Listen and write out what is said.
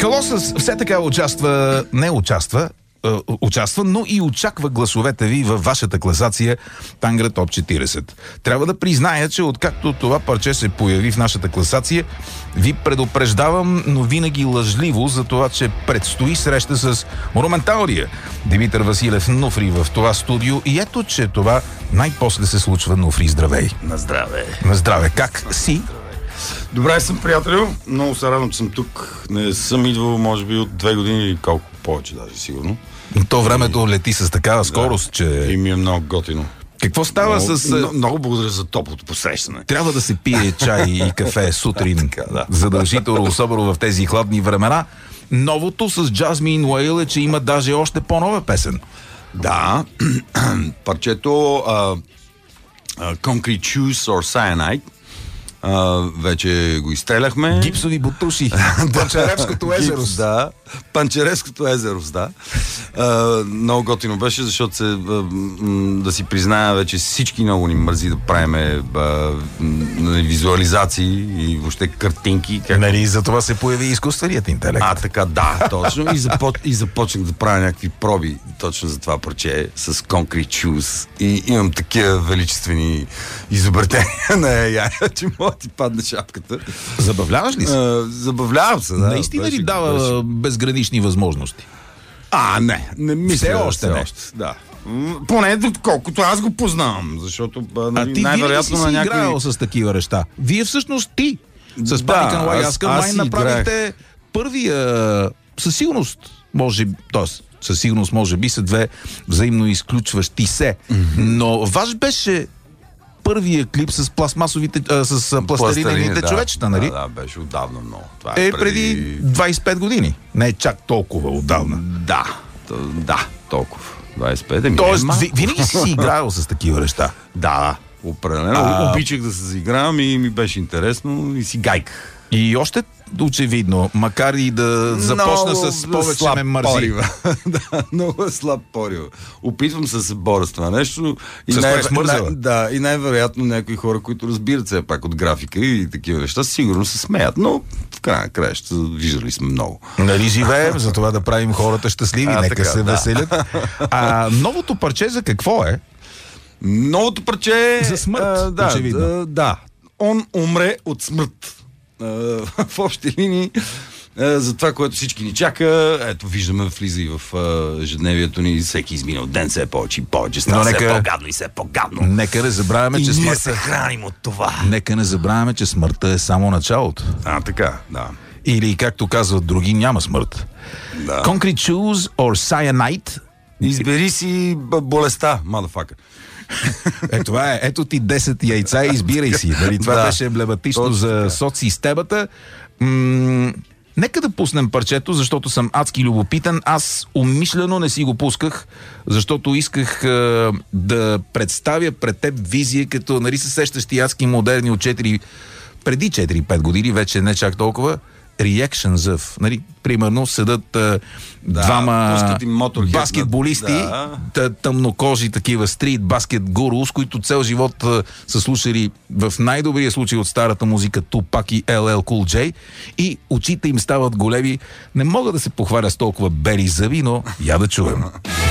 Колосъс все така участва, но и очаква гласовете ви във вашата класация Тангра Топ 40. Трябва да призная, че откакто това парче се появи в нашата класация, ви предупреждавам, но винаги лъжливо за това, че предстои среща с монументалния Димитър Василев Нуфри в това студио и ето, че това най-после се случва. Нуфри, здравей! На здраве! На здраве! Как си? Добре съм, приятелю. Много се радвам, че съм тук. Не съм идвал, може би, от 2 години или колко повече, даже сигурно. То времето лети с такава скорост, че... И ми е много готино. Какво става Много благодаря за топлото посрещане. Трябва да се пие чай и кафе сутрин. Задължително, особено в тези хладни времена. Новото с Jasmine Whale е, че има даже още по-нова песен. Да. Парчето Concrete Shoes or Cyanide. Вече го изстреляхме. Гипсови бутуши. Панчеревското езеро. Да. Панчеревското езеро, да. Много готино беше, защото да си призная, вече всички много ни мързи да правиме визуализации и въобще картинки. Нали, за това се появи изкуственият интелект. Така, да, точно. И започнах да правя някакви проби точно за това парче с Concrete Shoes. И имам такива величествени изобретения на AI, че мога да ти падне шапката. Забавляваш ли се? Забавлявам се, да. Наистина ли дава безгранични възможности? Не мисля. Все още не. Да. Поне колкото аз го познавам, защото ти най-вероятно на някой... играл с такива неща. Вие всъщност с Panic and Alaska май направихте първия със сигурност може би са две взаимно изключващи се. Но ваш беше първия клип с пластмасовите, с пластелинените човечета, нали? Да, беше отдавна много. Това преди 25 години. Не е чак толкова отдавна. Да, толкова. 25. Тоест, винаги си играл с такива неща. Да, определено. Обичах да се заигравам и ми беше интересно и си гайках. И още очевидно, макар и да започна с повече ме мързи. Да, много е слаб порива. Опитвам се боря с това нещо. И най-вероятно някои хора, които разбират все пак от графика и такива неща, сигурно се смеят, но в края на краища виждали сме много. Нали живеем, за това да правим хората щастливи, нека се веселят. Новото парче за какво е? Новото парче за смърт, очевидно. Да. Он умре от смърт. В общи линии за това, което всички ни чака. Ето, виждаме, влиза и в ежедневието ни, всеки изминал ден все повече и повече. Става все по-гадно и все по-гадно. Нека не забравяме, че ние се храним от това. Нека не забравяме, че смъртта е само началото. Така, да. Или, както казват други, няма смърт. Да. Concrete Shoes or Cyanide. Избери си болестта, motherfucker. Това е. Ето ти 10 яйца и избирай си. Дали това беше емблематично за соцсистемата. Нека да пуснем парчето, защото съм адски любопитен. Аз умишлено не си го пусках, защото исках да представя пред теб визия, като нали се сещащи адски модерни от преди 4-5 години, вече не чак толкова, reactions of, нали, примерно седат двама баскетболисти, тъмнокожи такива стрит баскет гуру, с които цел живот са слушали в най-добрия случай от старата музика Тупак и LL Cool J и очите им стават големи. Не мога да се похваля с толкова бели зъби, но я да чуем.